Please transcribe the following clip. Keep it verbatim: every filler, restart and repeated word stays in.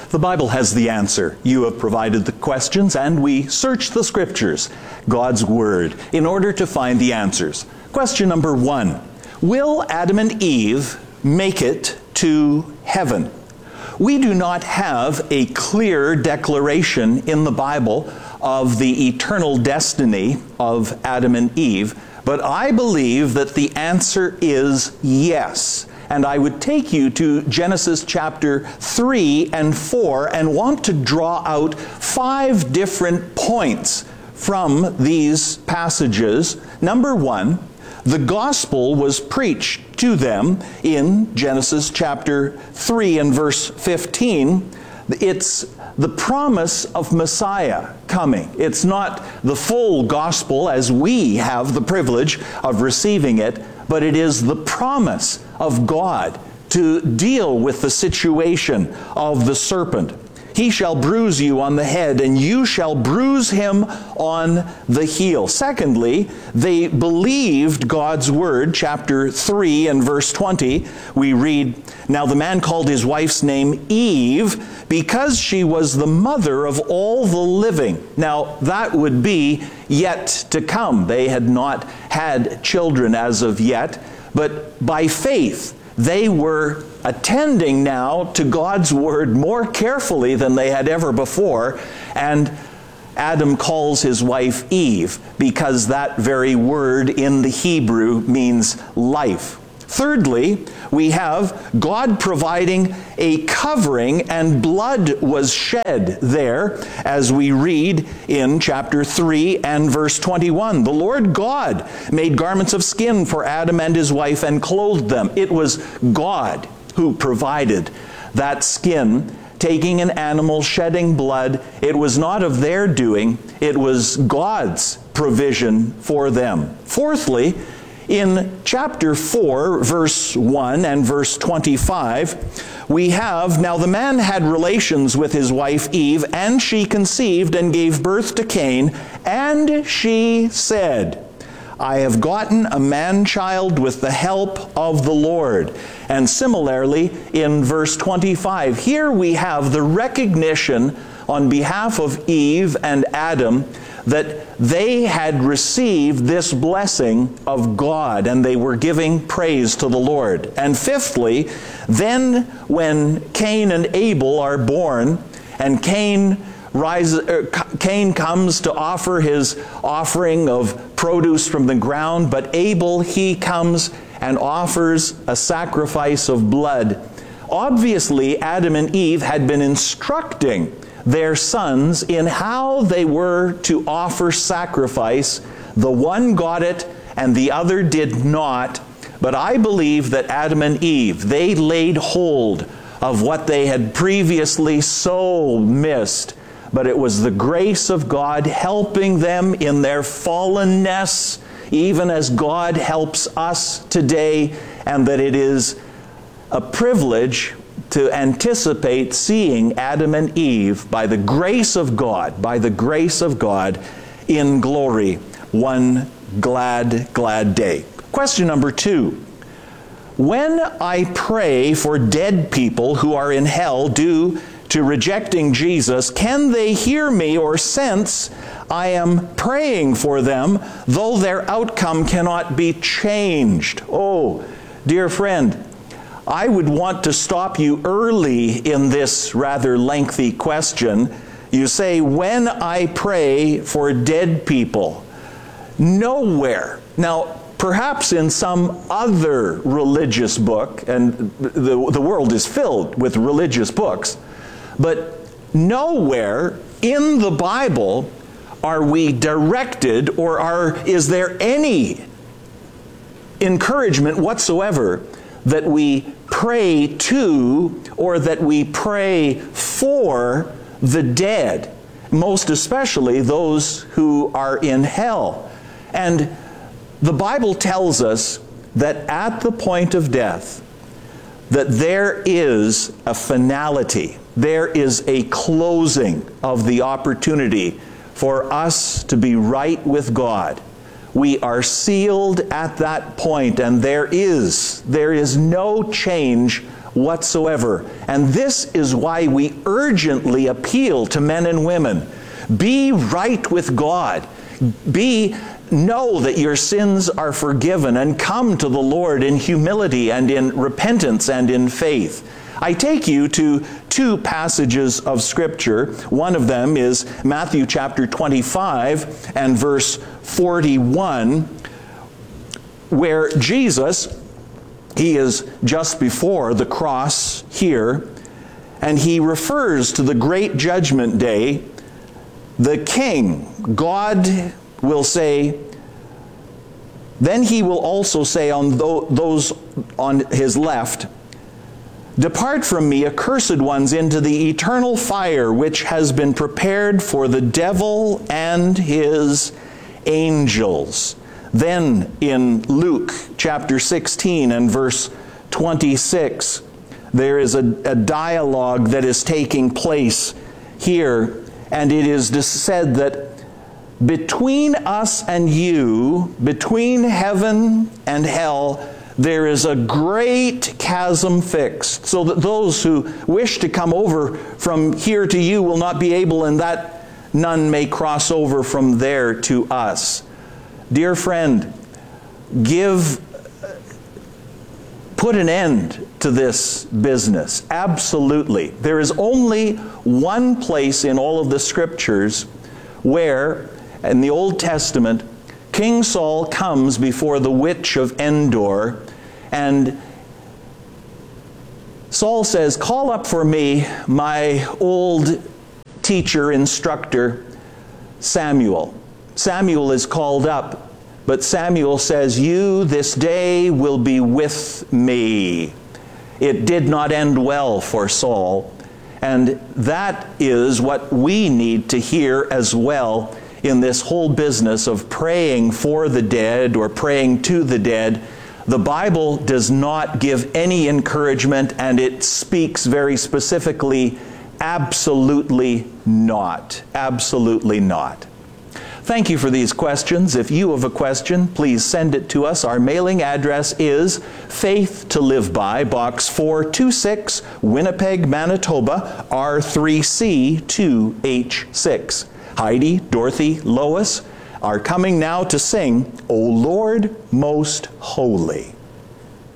The Bible has the answer. You have provided the questions, and we search the Scriptures, God's Word, in order to find the answers. Question number one. Will Adam and Eve make it to heaven? We do not have a clear declaration in the Bible of the eternal destiny of Adam and Eve, but I believe that the answer is yes. And I would take you to Genesis chapter three and four and want to draw out five different points from these passages. Number one, the gospel was preached to them in Genesis chapter three and verse fifteen. It's the promise of Messiah coming. It's not the full gospel as we have the privilege of receiving it, but it is the promise of God to deal with the situation of the serpent. He shall bruise you on the head, and you shall bruise him on the heel. Secondly, they believed God's word. Chapter three and verse twenty, we read, "Now the man called his wife's name Eve, because she was the mother of all the living." Now, that would be yet to come. They had not had children as of yet, but by faith, they were attending now to God's word more carefully than they had ever before. And Adam calls his wife Eve because that very word in the Hebrew means life. Thirdly, we have God providing a covering, and blood was shed there, as we read in chapter three and verse twenty-one. "The Lord God made garments of skin for Adam and his wife and clothed them." It was God who provided that skin, taking an animal, shedding blood. It was not of their doing. It was God's provision for them. Fourthly, in chapter four, verse one and verse twenty-five, we have, "Now the man had relations with his wife Eve, and she conceived and gave birth to Cain, and she said, I have gotten a man-child with the help of the Lord." And similarly, in verse twenty-five, here we have the recognition on behalf of Eve and Adam that they had received this blessing of God, and they were giving praise to the Lord. And fifthly, then when Cain and Abel are born, and Cain rises, er, Cain comes to offer his offering of produce from the ground, but Abel, he comes and offers a sacrifice of blood. Obviously, Adam and Eve had been instructing their sons in how they were to offer sacrifice. The one got it and the other did not. But I believe that Adam and Eve, they laid hold of what they had previously so missed. But it was the grace of God helping them in their fallenness, even as God helps us today, and that it is a privilege to anticipate seeing Adam and Eve by the grace of God, by the grace of God in glory, one glad, glad day. Question number two. When I pray for dead people who are in hell due to rejecting Jesus, can they hear me or sense I am praying for them, though their outcome cannot be changed? Oh, dear friend, I would want to stop you early in this rather lengthy question. You say, when I pray for dead people, nowhere. Now, perhaps in some other religious book, and the, the world is filled with religious books, but nowhere in the Bible are we directed, or are, is there any encouragement whatsoever that we pray to, or that we pray for the dead, most especially those who are in hell. And the Bible tells us that at the point of death, that there is a finality, there is a closing of the opportunity for us to be right with God. We are sealed at that point, and there is, there is no change whatsoever. And this is why we urgently appeal to men and women. Be right with God. Be, know that your sins are forgiven, and come to the Lord in humility and in repentance and in faith. I take you to two passages of Scripture. One of them is Matthew chapter twenty-five and verse forty-one, where Jesus, he is just before the cross here, and he refers to the great judgment day. The King, God, will say, then he will also say on those on his left, depart from me, accursed ones, into the eternal fire which has been prepared for the devil and his angels. Then in Luke chapter sixteen and verse twenty-six, there is a, a dialogue that is taking place here, and it is said that between us and you, between heaven and hell, there is a great chasm fixed, so that those who wish to come over from here to you will not be able, and that none may cross over from there to us. Dear friend, give, put an end to this business. Absolutely. There is only one place in all of the Scriptures where, in the Old Testament, King Saul comes before the witch of Endor, and Saul says, call up for me my old teacher, instructor, Samuel. Samuel is called up, but Samuel says, you this day will be with me. It did not end well for Saul, and that is what we need to hear as well in this whole business of praying for the dead or praying to the dead. The Bible does not give any encouragement, and it speaks very specifically, absolutely not. Absolutely not. Thank you for these questions. If you have a question, please send it to us. Our mailing address is Faith to Live By, Box four two six, Winnipeg, Manitoba, R three C two H six. Heidi, Dorothy, Lois are coming now to sing, O Lord Most Holy.